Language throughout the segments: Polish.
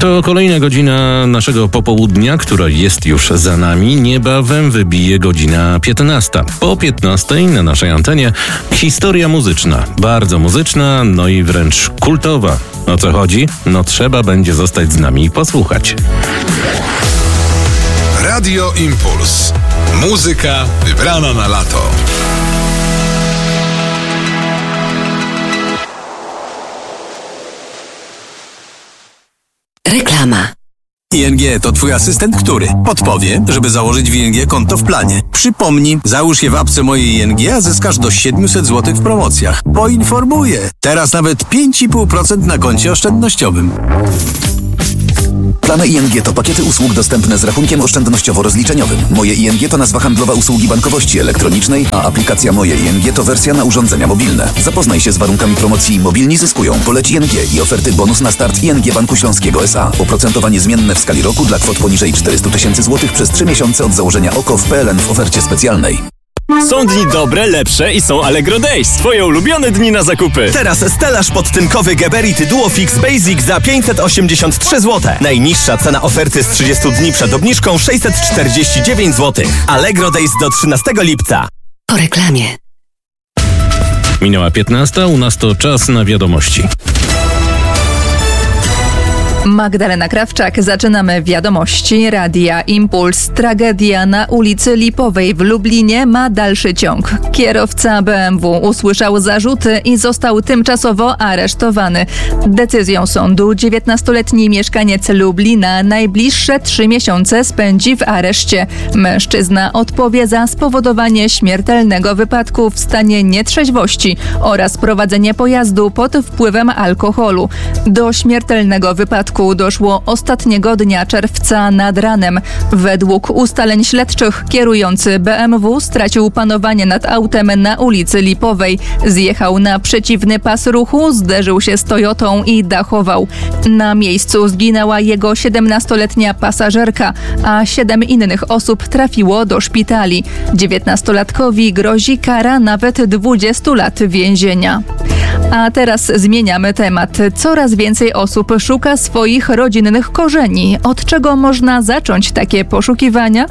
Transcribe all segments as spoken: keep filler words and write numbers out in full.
To kolejna godzina naszego popołudnia, która jest już za nami. Niebawem wybije godzina piętnasta. Po piętnastej na naszej antenie historia muzyczna. Bardzo muzyczna, no i wręcz kultowa. O co chodzi? No trzeba będzie zostać z nami i posłuchać. Radio Impuls. Muzyka wybrana na lato. Reklama. I N G to twój asystent, który podpowie, żeby założyć w I N G konto w planie. Przypomni, załóż je w apce mojej I N G, a zyskasz do siedemset złotych w promocjach. Poinformuję. Teraz nawet pięć i pół procent na koncie oszczędnościowym. Plany I N G to pakiety usług dostępne z rachunkiem oszczędnościowo-rozliczeniowym. Moje I N G to nazwa handlowa usługi bankowości elektronicznej, a aplikacja Moje I N G to wersja na urządzenia mobilne. Zapoznaj się z warunkami promocji Mobilni zyskują. Poleć I N G i oferty bonus na start I N G Banku Śląskiego S A. Oprocentowanie zmienne w skali roku dla kwot poniżej czterysta tysięcy złotych przez trzy miesiące od założenia O K O w P L N w ofercie specjalnej. Są dni dobre, lepsze i są Allegro Days. Twoje ulubione dni na zakupy. Teraz stelaż podtynkowy Geberit Duofix Basic za pięćset osiemdziesiąt trzy złote. Najniższa cena oferty z trzydziestu dni przed obniżką sześćset czterdzieści dziewięć złotych. Allegro Days do trzynastego lipca. Po reklamie. Minęła piętnasta, u nas to czas na wiadomości. Magdalena Krawczak, zaczynamy wiadomości Radia Impuls. Tragedia na ulicy Lipowej w Lublinie ma dalszy ciąg. Kierowca B M W usłyszał zarzuty i został tymczasowo aresztowany. Decyzją sądu dziewiętnastoletni mieszkaniec Lublina najbliższe trzy miesiące spędzi w areszcie. Mężczyzna odpowie za spowodowanie śmiertelnego wypadku w stanie nietrzeźwości oraz prowadzenie pojazdu pod wpływem alkoholu. Do śmiertelnego wypadku doszło ostatniego dnia czerwca nad ranem. Według ustaleń śledczych kierujący B M W stracił panowanie nad autem na ulicy Lipowej. Zjechał na przeciwny pas ruchu, zderzył się z Toyotą i dachował. Na miejscu zginęła jego siedemnastoletnia pasażerka, a siedem innych osób trafiło do szpitali. dziewiętnastolatkowi grozi kara nawet dwudziestu lat więzienia. A teraz zmieniamy temat. Coraz więcej osób szuka swoich rodzinnych korzeni. Od czego można zacząć takie poszukiwania?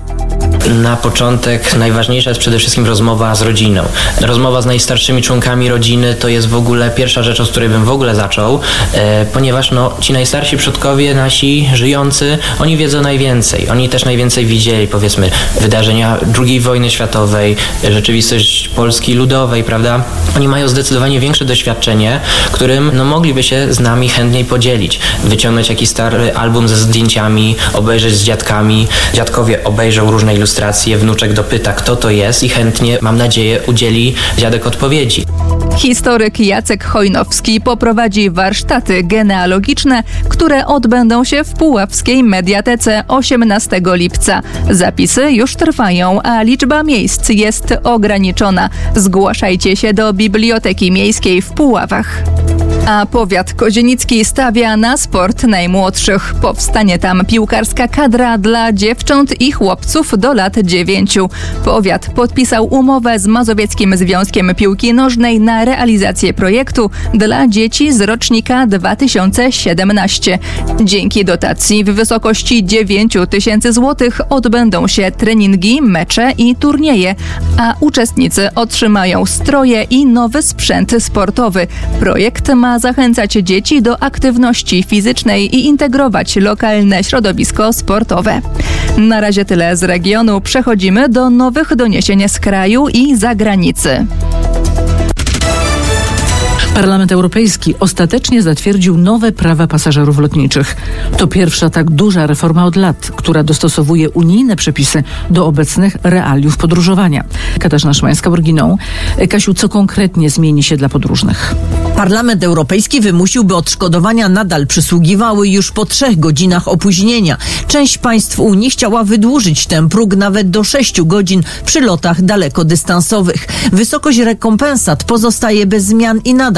Na początek najważniejsza jest przede wszystkim rozmowa z rodziną. Rozmowa z najstarszymi członkami rodziny to jest w ogóle pierwsza rzecz, od której bym w ogóle zaczął, e, ponieważ no, ci najstarsi przodkowie nasi żyjący, oni wiedzą najwięcej. Oni też najwięcej widzieli, powiedzmy, wydarzenia drugiej wojny światowej, rzeczywistość Polski Ludowej, prawda? Oni mają zdecydowanie większe doświadczenie, którym no, mogliby się z nami chętniej podzielić. Wyciągnąć jakiś stary album ze zdjęciami, obejrzeć z dziadkami. Dziadkowie obejrzą różne ilustracje, wnuczek dopyta, kto to jest i chętnie, mam nadzieję, udzieli dziadek odpowiedzi. Historyk Jacek Chojnowski poprowadzi warsztaty genealogiczne, które odbędą się w Puławskiej Mediatece osiemnastego lipca. Zapisy już trwają, a liczba miejsc jest ograniczona. Zgłaszajcie się do Biblioteki Miejskiej w Puławach. A powiat kozienicki stawia na sport najmłodszych. Powstanie tam piłkarska kadra dla dziewcząt i chłopców do lat dziewięciu. Powiat podpisał umowę z Mazowieckim Związkiem Piłki Nożnej na realizację projektu dla dzieci z rocznika dwa tysiące siedemnastego. Dzięki dotacji w wysokości dziewięć tysięcy złotych odbędą się treningi, mecze i turnieje, a uczestnicy otrzymają stroje i nowy sprzęt sportowy. Projekt ma zachęcać dzieci do aktywności fizycznej i integrować lokalne środowisko sportowe. Na razie tyle z regionu. Przechodzimy do nowych doniesień z kraju i zagranicy. Parlament Europejski ostatecznie zatwierdził nowe prawa pasażerów lotniczych. To pierwsza tak duża reforma od lat, która dostosowuje unijne przepisy do obecnych realiów podróżowania. Katarzyna Szymańska-Borginą. Kasiu, co konkretnie zmieni się dla podróżnych? Parlament Europejski wymusił, by odszkodowania nadal przysługiwały już po trzech godzinach opóźnienia. Część państw Unii chciała wydłużyć ten próg nawet do sześciu godzin przy lotach dalekodystansowych. Wysokość rekompensat pozostaje bez zmian i nadal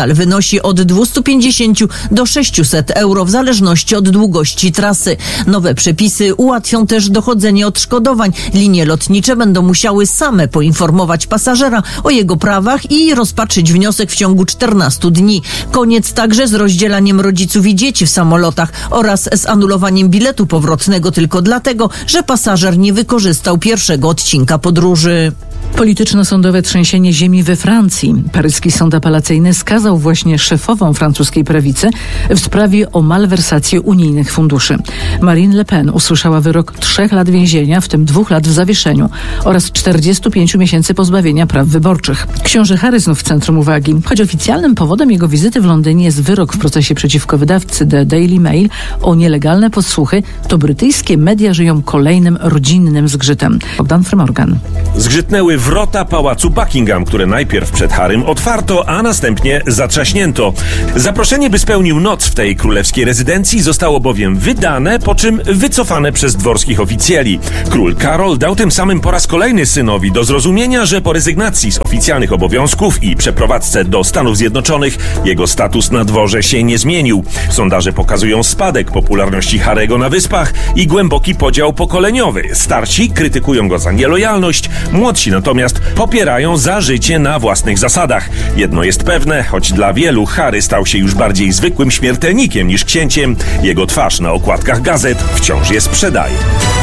nadal wynosi od dwieście pięćdziesiąt do sześćset euro w zależności od długości trasy. Nowe przepisy ułatwią też dochodzenie odszkodowań. Linie lotnicze będą musiały same poinformować pasażera o jego prawach i rozpatrzyć wniosek w ciągu czternastu dni. Koniec także z rozdzielaniem rodziców i dzieci w samolotach oraz z anulowaniem biletu powrotnego tylko dlatego, że pasażer nie wykorzystał pierwszego odcinka podróży. Polityczno-sądowe trzęsienie ziemi we Francji. Paryski sąd apelacyjny skazał właśnie szefową francuskiej prawicy w sprawie o malwersację unijnych funduszy. Marine Le Pen usłyszała wyrok trzech lat więzienia, w tym dwóch lat w zawieszeniu oraz czterdziestu pięciu miesięcy pozbawienia praw wyborczych. Książę Harry znów w centrum uwagi, choć oficjalnym powodem jego wizyty w Londynie jest wyrok w procesie przeciwko wydawcy The Daily Mail o nielegalne podsłuchy, to brytyjskie media żyją kolejnym rodzinnym zgrzytem. Bogdan Frymorgan. Zgrzytnęły wrota pałacu Buckingham, które najpierw przed Harrym otwarto, a następnie zatrzaśnięto. Zaproszenie, by spełnił noc w tej królewskiej rezydencji, zostało bowiem wydane, po czym wycofane przez dworskich oficjeli. Król Karol dał tym samym po raz kolejny synowi do zrozumienia, że po rezygnacji z oficjalnych obowiązków i przeprowadzce do Stanów Zjednoczonych jego status na dworze się nie zmienił. Sondaże pokazują spadek popularności Harry'ego na Wyspach i głęboki podział pokoleniowy. Starsi krytykują go za nielojalność, młodsi natomiast popierają za życie na własnych zasadach. Jedno jest pewne, choć dla wielu Harry stał się już bardziej zwykłym śmiertelnikiem niż księciem, jego twarz na okładkach gazet wciąż je sprzedaje.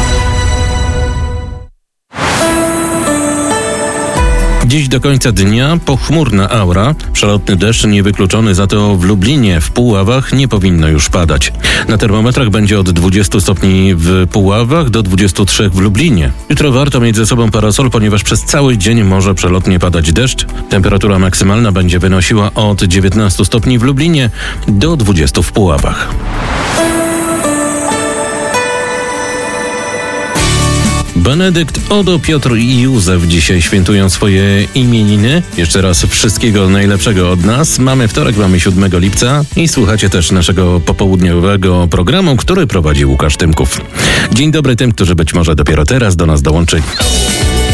Dziś do końca dnia pochmurna aura, przelotny deszcz niewykluczony, za to w Lublinie, w Puławach nie powinno już padać. Na termometrach będzie od dwudziestu stopni w Puławach do dwudziestu trzech w Lublinie. Jutro warto mieć ze sobą parasol, ponieważ przez cały dzień może przelotnie padać deszcz. Temperatura maksymalna będzie wynosiła od dziewiętnastu stopni w Lublinie do dwudziestu w Puławach. Benedykt, Odo, Piotr i Józef dzisiaj świętują swoje imieniny. Jeszcze raz wszystkiego najlepszego od nas. Mamy wtorek, mamy siódmego lipca i słuchacie też naszego popołudniowego programu, który prowadzi Łukasz Tymków. Dzień dobry tym, którzy być może dopiero teraz do nas dołączyli.